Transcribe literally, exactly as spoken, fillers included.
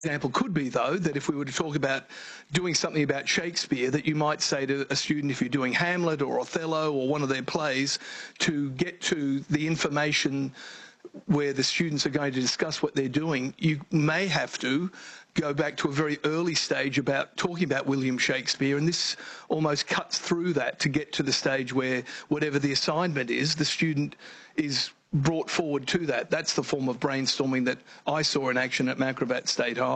Example could be, though, that if we were to talk about doing something about Shakespeare, that you might say to a student, if you're doing Hamlet or Othello or one of their plays, to get to the information where the students are going to discuss what they're doing, you may have to go back to a very early stage about talking about William Shakespeare, and this almost cuts through that to get to the stage where whatever the assignment is, the student is brought forward to that. That's the form of brainstorming that I saw in action at Macrobat State High.